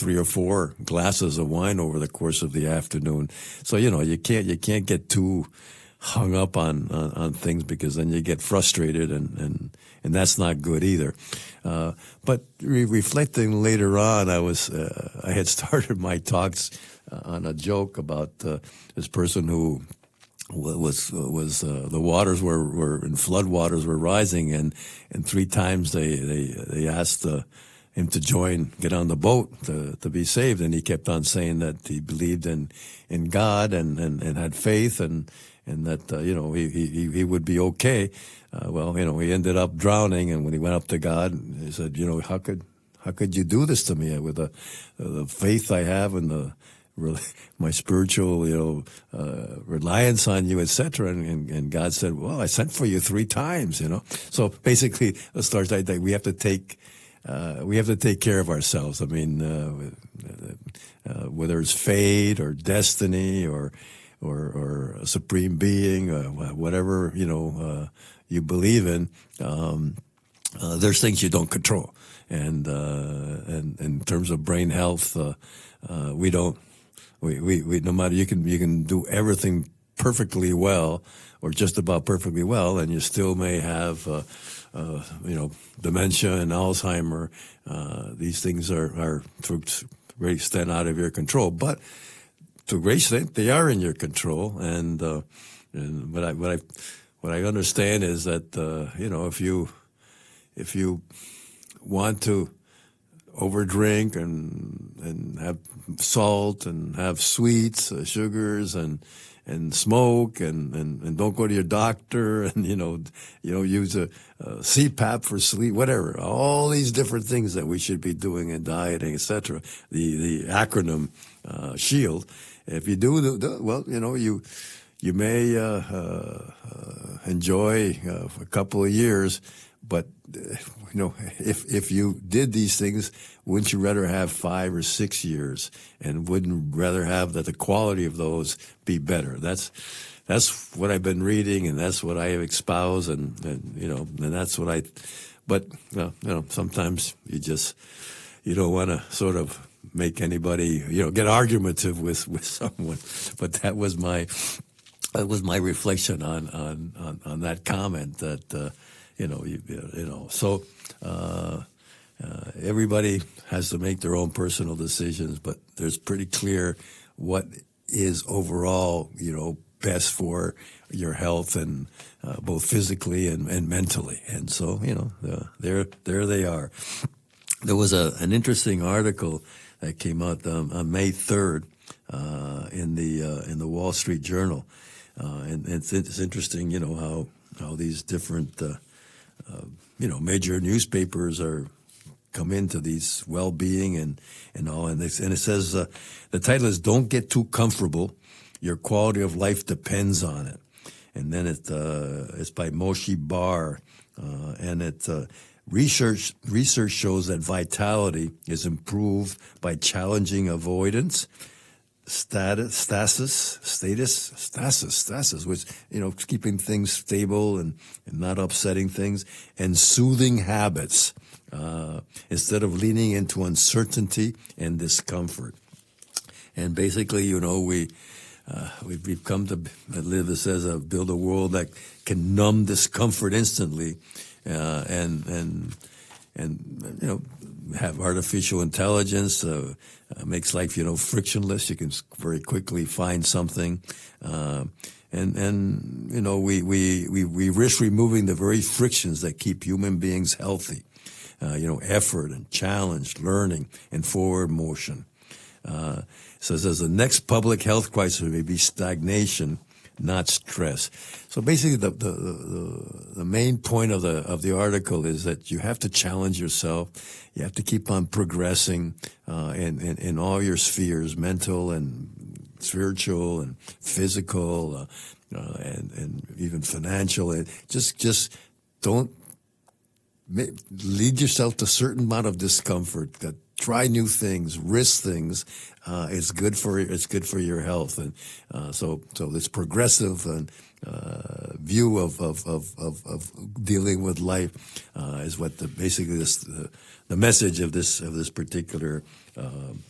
3 or 4 glasses of wine over the course of the afternoon. So, you can't get too hung up on things, because then you get frustrated, and that's not good either. But reflecting later on, I had started my talks on a joke about this person who was the waters were in flood waters were rising, and 3 times they asked him to get on the boat to be saved, and he kept on saying that he believed in God and had faith, and that he would be okay. He ended up drowning, and when he went up to God, he said, how could you do this to me with the faith I have and my spiritual reliance on you, etc. And God said, well, I sent for you 3 times. So basically, as far as we have to take care of ourselves. I mean, whether it's fate or destiny or a supreme being, whatever you believe in, there's things you don't control. And in terms of brain health, we don't. We no matter, you can do everything perfectly well or just about perfectly well, and you still may have dementia and Alzheimer. These things are to a great extent out of your control, but to a great extent they are in your control. And what I understand is that if you want to overdrink and have salt and have sweets, sugars and smoke and don't go to your doctor and use a CPAP for sleep, whatever, all these different things that we should be doing in dieting, etc. The acronym SHIELD. If you do well, you may enjoy for a couple of years, but if you did these things, wouldn't you rather have 5 or 6 years, and wouldn't rather have that the quality of those be better? That's what I've been reading, and that's what I have espoused, and that's what I. But sometimes you don't want to sort of make anybody get argumentative with someone. But that was my reflection on that comment that. So everybody has to make their own personal decisions, but there's pretty clear what is overall, best for your health, and both physically and mentally. And so, there they are. There was an interesting article that came out on May 3rd in the Wall Street Journal, and it's interesting, how these different major newspapers come into these well-being and all, and it says the title is "Don't Get Too Comfortable. Your quality of life depends on it." And then it's by Moshe Bar, and research shows that vitality is improved by challenging avoidance, stasis, which keeping things stable and not upsetting things, and soothing habits instead of leaning into uncertainty and discomfort. And basically, we've come to live, it says, build a world that can numb discomfort instantly, and have artificial intelligence, makes life, frictionless. You can very quickly find something, we risk removing the very frictions that keep human beings healthy. Effort and challenge, learning, and forward motion. Says as the next public health crisis may be stagnation, not stress. So basically, the main point of the article is that you have to challenge yourself. You have to keep on progressing in all your spheres, mental and spiritual and physical, and even financial. And just don't lead yourself to a certain amount of discomfort. That try new things, risk things. It's good for your health, and so this progressive view of dealing with life is what basically the message of this particular